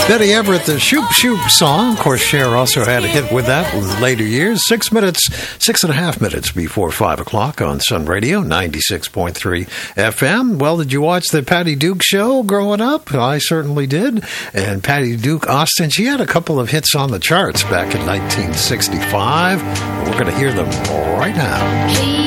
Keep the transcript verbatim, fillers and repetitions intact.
Betty Everett, the Shoop Shoop song. Of course, Cher also had a hit with that in later years. Six minutes, six and a half minutes before five o'clock on Sun Radio, ninety-six point three F M. Well, did you watch the Patty Duke show growing up? I certainly did. And Patty Duke Austin, she had a couple of hits on the charts back in nineteen sixty-five. We're going to hear them right now.